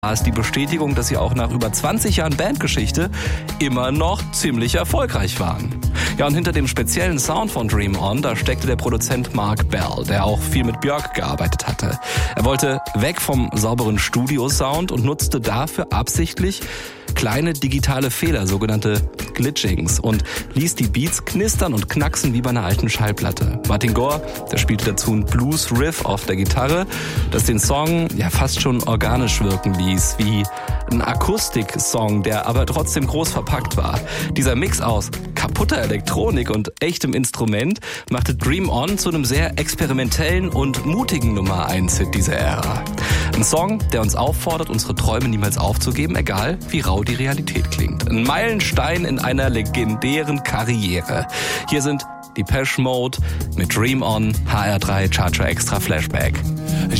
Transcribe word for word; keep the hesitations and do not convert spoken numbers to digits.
ist die Bestätigung, dass sie auch nach über zwanzig Jahren Bandgeschichte immer noch ziemlich erfolgreich waren. Ja, und hinter dem speziellen Sound von Dream On, da steckte der Produzent Mark Bell, der auch viel mit Björk gearbeitet hatte. Er wollte weg vom sauberen Studio-Sound und nutzte dafür absichtlich kleine digitale Fehler, sogenannte Glitchings, und ließ die Beats knistern und knacksen wie bei einer alten Schallplatte. Martin Gore, der spielte dazu einen Blues-Riff auf der Gitarre, das den Song ja fast schon organisch wirken ließ, wie ein Akustik-Song, der aber trotzdem groß verpackt war. Dieser Mix aus kaputter Elektronik und echtem Instrument machte Dream On zu einem sehr experimentellen und mutigen Nummer eins Hit dieser Ära. Ein Song, der uns auffordert, unsere Träume niemals aufzugeben, egal wie rau die Realität klingt. Ein Meilenstein in einer legendären Karriere. Hier sind Depeche Mode mit Dream On, H R drei Charger Extra Flashback.